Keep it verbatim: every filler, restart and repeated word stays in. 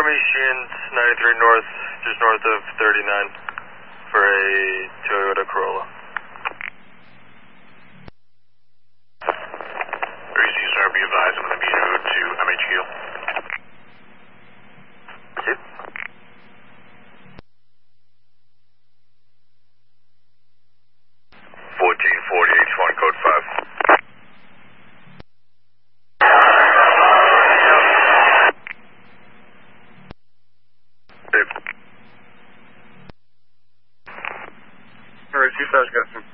Army Sheehan's ninety-three North, just north of thirty-nine, for a Toyota Corolla. Breezy, sir, be advised, I'm going to be en route to M H Q. Two. fourteen forty H one, code five. Alright, two Sergeant Gustin.